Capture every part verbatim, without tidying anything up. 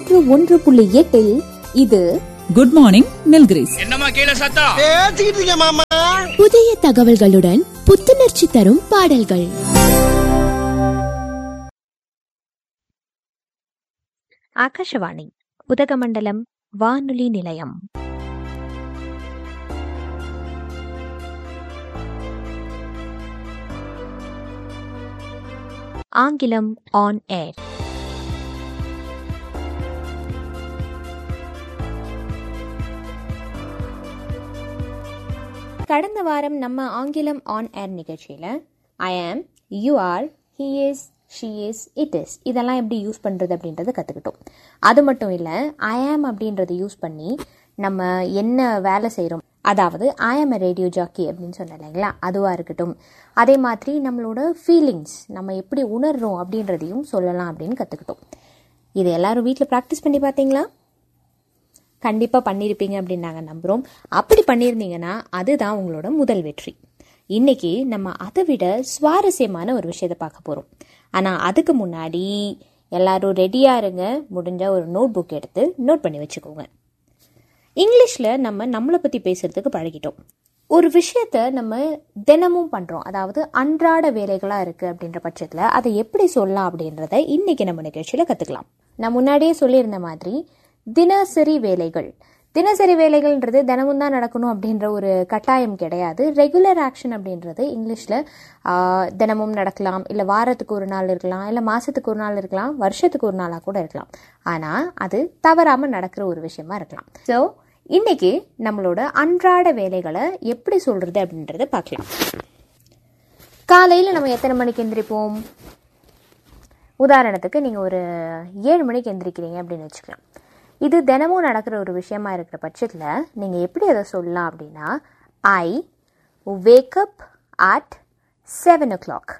நூற்று ஒன்று புள்ளி எட்டில் இது குட் மார்னிங் நில்கிரிஸ். என்னம்மா கீழ சத்தம்? பேசிட்டு இருக்க மாமா. புதிய தகவல்களுடன் புத்துணர்ச்சி தரும் பாடல்கள். ஆகாஷவாணி உதகமண்டலம் வானொலி நிலையம். ஆங்கிலம் ஆன் ஏர். கடந்த வாரம் நம்ம ஆங்கிலம் ஆன் ஏர் நிகழ்ச்சியில் ஐ ஆம், you are, he is, she is, it is இதெல்லாம் எப்படி யூஸ் பண்ணுறது அப்படின்றத கற்றுக்கிட்டோம். அது மட்டும் இல்லை, ஐ ஆம் அப்படின்றத யூஸ் பண்ணி நம்ம என்ன வேலை செய்கிறோம், அதாவது ஐ ஆம் எ ரேடியோ ஜாக்கி அப்படின்னு சொன்னேன் இல்லைங்களா, அதுவாக இருக்கட்டும். அதே மாதிரி நம்மளோட ஃபீலிங்ஸ், நம்ம எப்படி உணர்றோம் அப்படின்றதையும் சொல்லலாம் அப்படின்னு கற்றுக்கிட்டோம். இது எல்லாரும் வீட்டில் ப்ராக்டிஸ் பண்ணி பார்த்தீங்களா? கண்டிப்பாக பண்ணியிருப்பீங்க அப்படின்னு நாங்கள் நம்புகிறோம். அப்படி பண்ணியிருந்தீங்கன்னா அதுதான் உங்களோட முதல் வெற்றி. இன்னைக்கு நம்ம அதை விட சுவாரஸ்யமான ஒரு விஷயத்தை பார்க்க போகிறோம். ஆனால் அதுக்கு முன்னாடி எல்லாரும் ரெடியாக இருங்க. முடிஞ்சால் ஒரு நோட் புக் எடுத்து நோட் பண்ணி வச்சுக்கோங்க. இங்கிலீஷில் நம்ம நம்மளை பற்றி பேசுகிறதுக்கு பழகிட்டோம். ஒரு விஷயத்த நம்ம தினமும் பண்ணுறோம், அதாவது அன்றாட வேலைகளாக இருக்குது அப்படின்ற பட்சத்தில் அதை எப்படி சொல்லலாம் அப்படின்றத இன்னைக்கு நம்ம நிகழ்ச்சியில் கற்றுக்கலாம். நான் முன்னாடியே சொல்லியிருந்த மாதிரி தினசரி வேலைகள் தினசரி வேலைகள்ன்றது தினமும் தான் நடக்கணும் அப்படின்ற ஒரு கட்டாயம் கிடையாது. ரெகுலர் ஆக்ஷன் அப்படின்றது இங்கிலீஷில் தினமும் நடக்கலாம், இல்லை வாரத்துக்கு ஒரு நாள் இருக்கலாம், இல்லை மாதத்துக்கு ஒரு நாள் இருக்கலாம், வருஷத்துக்கு ஒரு நாளாக கூட இருக்கலாம். ஆனால் அது தவறாமல் நடக்கிற ஒரு விஷயமா இருக்கலாம். ஸோ இன்னைக்கு நம்மளோட அன்றாட வேலைகளை எப்படி சொல்கிறது அப்படின்றத பார்க்கலாம். காலையில் நம்ம எத்தனை மணிக்கு எந்திரிப்போம்? உதாரணத்துக்கு நீங்கள் ஒரு ஏழு மணிக்கு எந்திரிக்கிறீங்க அப்படின்னு வச்சுக்கலாம். இது தினமும் நடக்கிற ஒரு விஷயமா இருக்கிற பட்சத்தில் நீங்கள் எப்படி அதை சொல்லலாம் அப்படின்னா, ஐ wake up at seven O clock.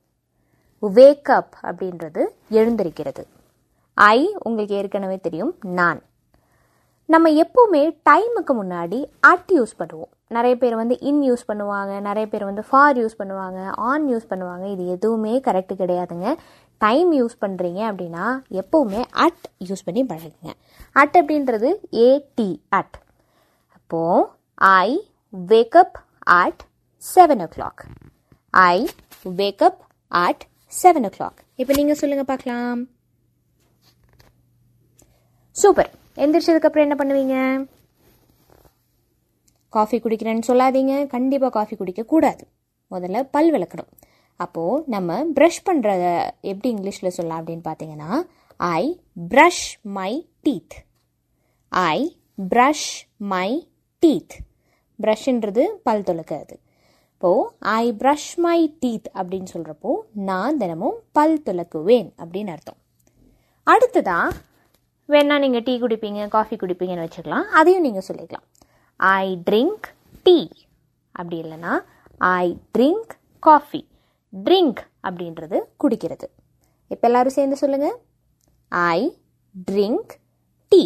Wake up அப்படின்றது எழுந்திருக்கிறது. ஐ உங்களுக்கு ஏற்கனவே தெரியும், நான். நம்ம எப்போவுமே டைமுக்கு முன்னாடி அட் யூஸ் பண்ணுவோம். நிறைய பேர் வந்து இன் யூஸ் பண்ணுவாங்க, நிறைய பேர் வந்து ஃபார் யூஸ் பண்ணுவாங்க, ஆன் யூஸ் பண்ணுவாங்க. இது எதுவுமே கரெக்டு கிடையாதுங்க. டைம் யூஸ் பண்ணுறீங்க அப்படின்னா எப்போவுமே அட் யூஸ் பண்ணி பழகுங்க. அட் அப்படின்றது ஏடி, அட். அப்போது ஐ wake up at seven O clock. I wake up at seven O clock. இப்போ நீங்கள் சொல்லுங்கள் பார்க்கலாம். சூப்பர். எந்திரிச்சதுக்கப்புறம் என்ன பண்ணுவீங்க? காஃபி குடிக்கிறேன்னு சொல்லாதீங்க. கண்டிப்பாக காஃபி குடிக்கக்கூடாது. முதல்ல பல் விளக்கணும். அப்போது நம்ம ப்ரஷ் பண்ணுறத எப்படி இங்கிலீஷில் சொல்லலாம் அப்படின்னு பார்த்தீங்கன்னா, ஐ brush my teeth. I brush my teeth. ப்ரஷ்ன்றது பல் துலக்கிறது. இப்போது ஐ ப்ரஷ் மை டீத் அப்படின்னு சொல்கிறப்போ நான் தினமும் பல் துலக்குவேன் அப்படின்னு அர்த்தம். அடுத்ததான் வேணா நீங்கள் டீ குடிப்பீங்க, காஃபி குடிப்பீங்கன்னு வச்சுக்கலாம். அதையும் நீங்கள் சொல்லிக்கலாம். ஐ ட்ரிங்க் டீ. அப்படி இல்லைன்னா ஐ ட்ரிங்க் காஃபி. ட்ரிங்க் அப்படின்றது குடிக்கிறது. இப்போ எல்லாரும் சேர்ந்து சொல்லுங்க. ஐ ட்ரிங்க் டீ.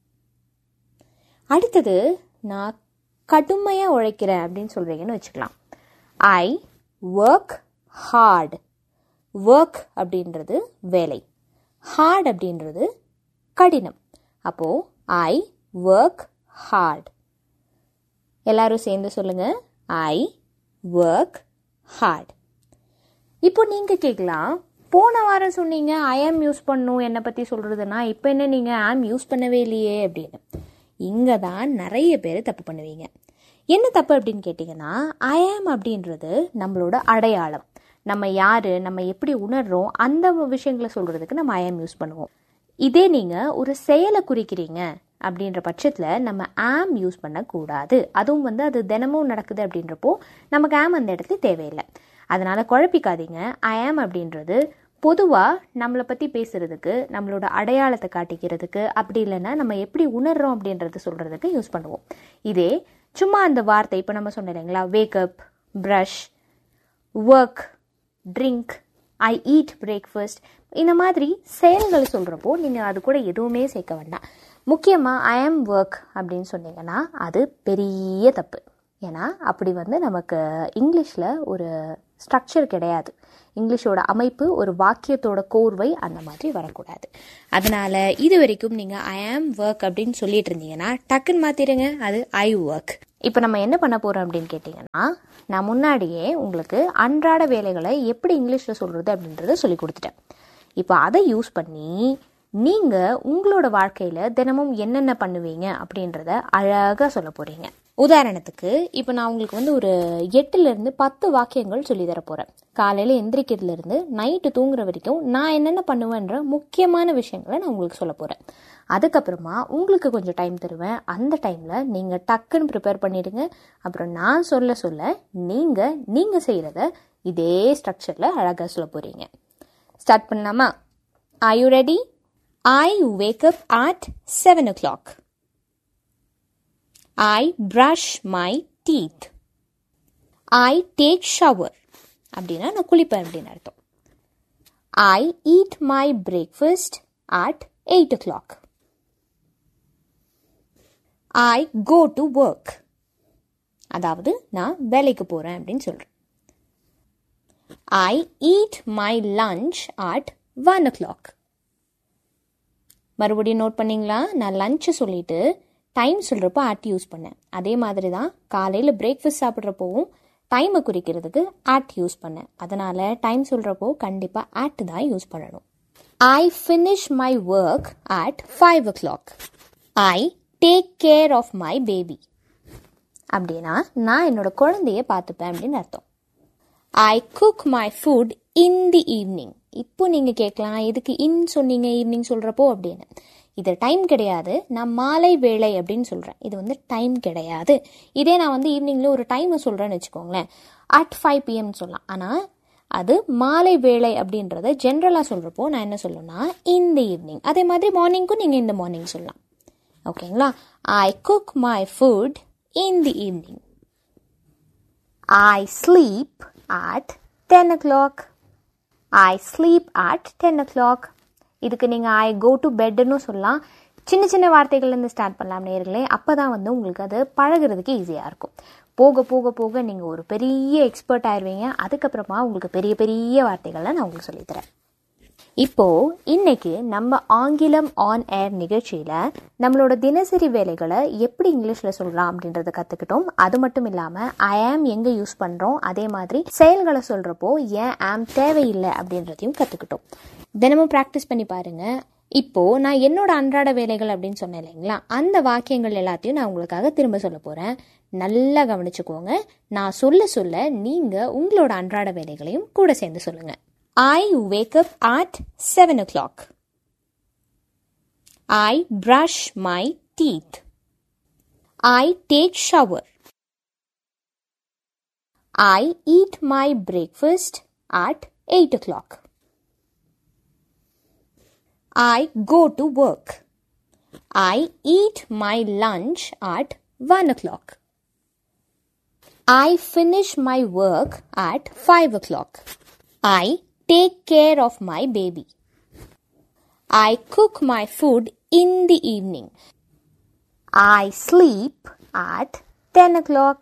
அடுத்தது நான் கடுமையாக உழைக்கிறேன் அப்படின்னு சொல்கிறீங்கன்னு வச்சுக்கலாம். I work hard. ஒர்க் அப்படின்றது வேலை, ஹார்ட் அப்படின்றது கடினம். அப்போது ஐ ஒர்க் ஹார்ட். எல்லாரும் சேர்ந்து சொல்லுங்க. I work hard. இப்போ நீங்கள் கேட்கலாம், போன வாரம் சொன்னீங்க ஐ ஆம் யூஸ் பண்ணும் என்னை பற்றி சொல்கிறதுனா, இப்போ என்ன நீங்கள் ஆம் யூஸ் பண்ணவே இல்லையே அப்படின்னு. இங்கே தான் நிறைய பேர் தப்பு பண்ணுவீங்க. என்ன தப்பு அப்படின்னு கேட்டிங்கன்னா, ஐ ஆம் அப்படின்றது நம்மளோட அடையாளம். நம்ம யார், நம்ம எப்படி உணர்றோம், அந்த விஷயங்களை சொல்கிறதுக்கு நம்ம ஐ ஆம் யூஸ் பண்ணுவோம். இதே நீங்கள் ஒரு செயலை குறிக்கிறீங்க அப்படின்ற பட்சத்தில் நம்ம ஆம் யூஸ் பண்ணக்கூடாது. அதுவும் வந்து அது தினமும் நடக்குது அப்படின்றப்போ நமக்கு ஆம் அந்த இடத்துல தேவையில்லை. அதனால் குழப்பிக்காதீங்க. ஐ ஆம் அப்படின்றது பொதுவாக நம்மளை பற்றி பேசுகிறதுக்கு, நம்மளோட அடையாளத்தை காட்டிக்கிறதுக்கு, அப்படி இல்லைன்னா நம்ம எப்படி உணர்றோம் அப்படின்றத சொல்கிறதுக்கு யூஸ் பண்ணுவோம். இதே சும்மா அந்த வார்த்தை இப்போ நம்ம சொன்னோம் இல்லைங்களா, wake up, brush, work, drink, I eat breakfast, இந்த மாதிரி செயல்கள் சொல்கிறப்போ நீங்கள் அது கூட எதுவுமே சேர்க்க வேண்டாம். முக்கியமாக ஐ ஆம் ஒர்க் அப்படின்னு சொன்னீங்கன்னா அது பெரிய தப்பு. ஏன்னா அப்படி வந்து நமக்கு இங்கிலீஷில் ஒரு ஸ்ட்ரக்சர் கிடையாது. இங்கிலீஷோட அமைப்பு ஒரு வாக்கியத்தோட கோர்வை அந்த மாதிரி வரக்கூடாது. அதனால் இது வரைக்கும் நீங்கள் ஐ ஆம் ஒர்க் அப்படின்னு சொல்லிட்டு இருந்தீங்கன்னா டக்குன்னு மாற்றிடுங்க, அது ஐ ஒர்க். இப்போ நம்ம என்ன பண்ண போகிறோம் அப்படின்னு கேட்டிங்கன்னா, நான் முன்னாடியே உங்களுக்கு அன்றாட வேலைகளை எப்படி இங்கிலீஷில் சொல்கிறது அப்படின்றத சொல்லி கொடுத்துட்டேன். இப்போ அதை யூஸ் பண்ணி நீங்கள் உங்களோட வாழ்க்கையில் தினமும் என்னென்ன பண்ணுவீங்க அப்படின்றத அழகாக சொல்ல போகிறீங்க. உதாரணத்துக்கு இப்போ நான் உங்களுக்கு வந்து ஒரு எட்டுலேருந்து பத்து வாக்கியங்கள் சொல்லி தர போகிறேன். காலையில் எந்திரிக்கிறதுலேருந்து நைட்டு தூங்குற வரைக்கும் நான் என்னென்ன பண்ணுவேன்ற முக்கியமான விஷயங்களை நான் உங்களுக்கு சொல்ல போகிறேன். அதுக்கப்புறமா உங்களுக்கு கொஞ்சம் டைம் தருவேன். அந்த டைமில் நீங்கள் டக்குன்னு ப்ரிப்பேர் பண்ணிவிடுங்க. அப்புறம் நான் சொல்ல சொல்ல நீங்கள் நீங்கள் செய்கிறத இதே ஸ்ட்ரக்சரில் அழகாக சொல்ல போகிறீங்க. ஸ்டார்ட் பண்ணலாமா? Are you ready? I wake up at seven o'clock. I brush my teeth. I take shower. அப்படின்னா நான் குளிப்பேன் அப்படின்னு அர்த்தம். I eat my breakfast at eight o'clock. I go to work. அதாவது நான் வேலைக்கு போகிறேன் அப்படின்னு சொல்கிறேன். I eat my lunch at one o'clock. மறுபடியும் நோட் பண்ணிங்களா? நான் லஞ்சு சொல்லிட்டு டைம் சொல்கிறப்போ ஆட் யூஸ் பண்ணேன். அதே மாதிரி தான் காலையில் பிரேக்ஃபாஸ்ட் சாப்பிட்றப்போவும் டைமை குறிக்கிறதுக்கு ஆட் யூஸ் பண்ணேன். அதனால் டைம் சொல்கிறப்போ கண்டிப்பாக ஆட் தான் யூஸ் பண்ணணும். I finish my work at five O clock. I take care of my baby. அப்படின்னா நான் என்னோட குழந்தைய பார்த்துப்பேன் அப்படின்னு அர்த்தம். ஐ cook my foot in the evening. இப்போ நீங்கள் கேட்கலாம், எதுக்கு இன் சொன்னீங்க ஈவினிங் சொல்கிறப்போ அப்படின்னு. இது டைம் கிடையாது, நான் மாலை வேளை அப்படின்னு சொல்கிறேன். இது வந்து டைம் கிடையாது. இதே நான் வந்து ஈவினிங்கில் ஒரு டைமை சொல்கிறேன்னு வச்சுக்கோங்களேன், அட் ஃபைவ் பிஎம்னு சொல்லலாம். ஆனால் அது மாலை வேளை அப்படின்றத ஜென்ரலாக சொல்கிறப்போ நான் என்ன சொல்லணும்னா இன் தி ஈவினிங். அதே மாதிரி மார்னிங்க்கும் நீங்கள் இந்த மார்னிங் சொல்லலாம். ஓகேங்களா? ஐ cook my foot in the evening. I sleep at ten O clock. I sleep at ten O clock. இதுக்கு நீங்கள் ஐ கோ டு பெட்டுன்னு சொல்லலாம். சின்ன சின்ன வார்த்தைகள்லேருந்து ஸ்டார்ட் பண்ணலாம் நேர்களே. அப்போ தான் வந்து உங்களுக்கு அது பழகிறதுக்கு ஈஸியாக இருக்கும். போக போக போக நீங்கள் ஒரு பெரிய எக்ஸ்பர்ட் ஆயிடுவீங்க. அதுக்கப்புறமா உங்களுக்கு பெரிய பெரிய வார்த்தைகளை நான் உங்களுக்கு சொல்லித்தரேன். இப்போது இன்னைக்கு நம்ம ஆங்கிலம் ஆன் ஏர் நிகழ்ச்சியில் நம்மளோட தினசரி வேலைகளை எப்படி இங்கிலீஷில் சொல்லலாம் அப்படின்றத கற்றுக்கிட்டோம். அது மட்டும் இல்லாமல் ஐ ஆம் எங்கே யூஸ் பண்ணுறோம், அதே மாதிரி செயல்களை சொல்கிறப்போ ஏன் ஆம் தேவையில்லை அப்படின்றதையும் கற்றுக்கிட்டோம். தினமும் ப்ராக்டிஸ் பண்ணி பாருங்கள். இப்போது நான் என்னோட அன்றாட வேலைகள் அப்படின்னு சொன்னேன் இல்லைங்களா, அந்த வாக்கியங்கள் எல்லாத்தையும் நான் உங்களுக்காக திரும்ப சொல்ல போகிறேன். நல்லா கவனிச்சுக்கோங்க. நான் சொல்ல சொல்ல நீங்கள் உங்களோட அன்றாட வேலைகளையும் கூட சேர்ந்து சொல்லுங்கள். I wake up at seven o'clock. I brush my teeth. I take shower. I eat my breakfast at eight o'clock. I go to work. I eat my lunch at one o'clock. I finish my work at five o'clock. I take care of my baby. I cook my food in the evening. I sleep at ten o'clock.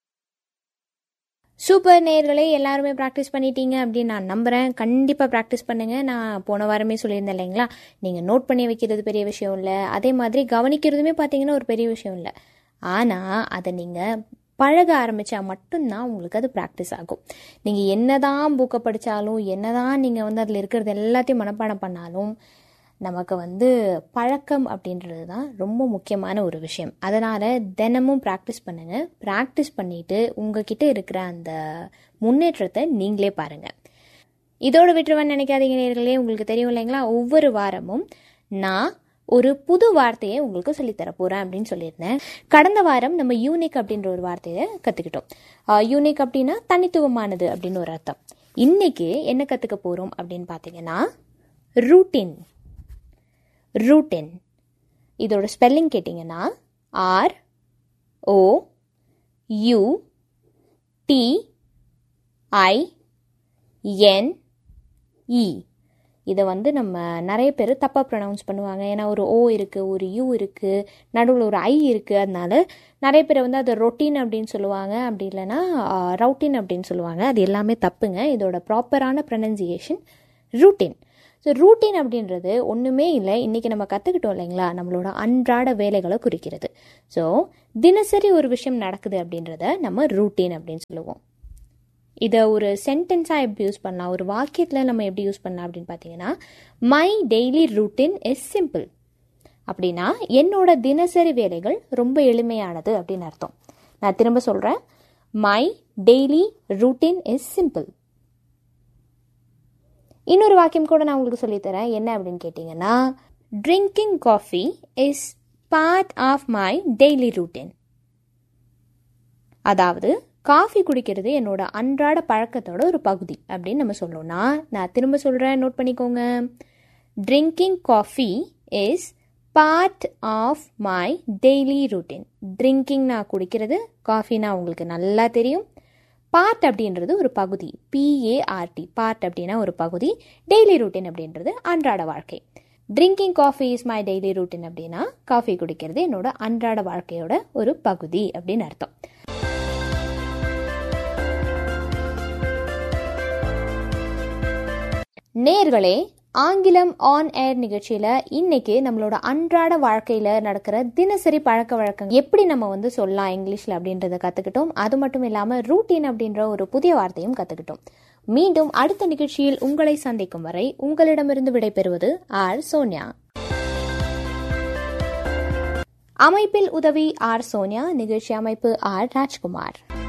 Super நேயர்களே, எல்லாருமே practice பண்ணிட்டீங்க அப்படின்னு நான் நம்புகிறேன். கண்டிப்பாக practice பண்ணுங்கள். நான் போன வாரமே சொல்லியிருந்தேன் இல்லைங்களா, நீங்கள் நோட் பண்ணி வைக்கிறது பெரிய விஷயம் இல்லை, அதே மாதிரி கவனிக்கிறதுமே பார்த்தீங்கன்னா ஒரு பெரிய விஷயம் இல்லை. ஆனால் அதை நீங்கள் பழக ஆரம்பித்தா மட்டும்தான் உங்களுக்கு அது ப்ராக்டிஸ் ஆகும். நீங்கள் என்ன தான் புக்கை படித்தாலும், என்ன தான் நீங்கள் வந்து அதில் இருக்கிறது எல்லாத்தையும் மனப்பாடம் பண்ணாலும், நமக்கு வந்து பழக்கம் அப்படின்றது தான் ரொம்ப முக்கியமான ஒரு விஷயம். அதனால் தினமும் ப்ராக்டிஸ் பண்ணுங்கள். ப்ராக்டிஸ் பண்ணிவிட்டு உங்ககிட்ட இருக்கிற அந்த முன்னேற்றத்தை நீங்களே பாருங்கள். இதோடு விட்டுருவேன்னு நினைக்காதீங்க நேர்களே. உங்களுக்கு தெரியும் இல்லைங்களா, ஒவ்வொரு வாரமும் நான் ஒரு புது வார்த்தையை உங்களுக்கு சொல்லித்தர போகிறேன் அப்படின்னு சொல்லியிருந்தேன். கடந்த வாரம் நம்ம யூனிக் அப்படின்ற ஒரு வார்த்தையை கற்றுக்கிட்டோம். யூனிக் அப்படின்னா தனித்துவமானது அப்படின்னு ஒரு அர்த்தம். இன்னைக்கு என்ன கற்றுக்க போகிறோம் அப்படின்னு பார்த்தீங்கன்னா ரூட்டின். ரூட்டின் இதோட ஸ்பெல்லிங் கேட்டிங்கன்னா ஆர் ஓ யூ டி ஐ என் இ. இதை வந்து நம்ம நிறைய பேர் தப்பாக ப்ரொனவுன்ஸ் பண்ணுவாங்க. ஏன்னா ஒரு ஓ இருக்குது, ஒரு யூ இருக்குது, நடுவில் ஒரு ஐ இருக்குது. அதனால நிறைய பேர் வந்து அதை ரொட்டீன் அப்படின்னு சொல்லுவாங்க, அப்படி இல்லைன்னா ரவுட்டின் அப்படின்னு சொல்லுவாங்க. அது எல்லாமே தப்புங்க. இதோட ப்ராப்பரான ப்ரொனன்சியேஷன் ரூட்டின். ஸோ ரூட்டின் அப்படின்றது ஒன்றுமே இல்லை, இன்றைக்கி நம்ம கற்றுக்கிட்டோம் இல்லைங்களா, நம்மளோட அன்றாட வேலைகளை குறிக்கிறது. ஸோ தினசரி ஒரு விஷயம் நடக்குது அப்படின்றத நம்ம ரூட்டின் அப்படின்னு சொல்லுவோம். இதை ஒரு சென்டென்ஸாக எப்படி யூஸ் பண்ணலாம், ஒரு வாக்கியத்தில் நம்ம எப்படி யூஸ் பண்ணலாம் அப்படின்னு பார்த்தீங்கன்னா, my daily routine is simple அப்படின்னா என்னோட தினசரி வேலைகள் ரொம்ப எளிமையானது அப்படின்னு அர்த்தம். நான் திரும்ப சொல்கிறேன், my daily routine is simple. இன்னொரு வாக்கியம் கூட நான் உங்களுக்கு சொல்லித்தரேன். என்ன அப்படின்னு கேட்டிங்கன்னா, drinking coffee is part of my daily ரூட்டின். அதாவது காஃபி குடிக்கிறது என்னோட அன்றாட பழக்கத்தோட ஒரு பகுதி அப்படின்னு நம்ம சொல்லணும்னா, நான் திரும்ப சொல்கிறேன், நோட் பண்ணிக்கோங்க. Drinking coffee is part of my daily ரூட்டின். ட்ரிங்கிங்னா குடிக்கிறது, காஃபினா உங்களுக்கு நல்லா தெரியும். பார்ட் அப்படின்றது ஒரு பகுதி, பிஏஆர்டி, பார்ட் அப்படின்னா ஒரு பகுதி. டெய்லி ரூட்டின் அப்படின்றது அன்றாட வாழ்க்கை. Drinking coffee is my daily ரூட்டின் அப்படின்னா காஃபி குடிக்கிறது என்னோட அன்றாட வாழ்க்கையோட ஒரு பகுதி அப்படின்னு அர்த்தம். நேர்களே, ஆங்கிலம் ஆன் ஏர் நிகழ்ச்சியில இன்னைக்கு நம்மளோட அன்றாட வாழ்க்கையில நடக்கிற தினசரி பழக்க வழக்கம் எப்படி நம்ம வந்து சொல்லலாம் இங்கிலீஷ்ல அப்படின்றத கத்துக்கிட்டோம். அது மட்டும் இல்லாம ரூட்டீன் அப்படின்ற ஒரு புதிய வார்த்தையும் கத்துக்கிட்டோம். மீண்டும் அடுத்த நிகழ்ச்சியில் உங்களை சந்திக்கும் வரை உங்களிடமிருந்து விடைபெறுவது ஆர் சோனியா. அமைப்பில் உதவி ஆர் சோனியா, நிகழ்ச்சி அமைப்பு ஆர் ராஜ்குமார்.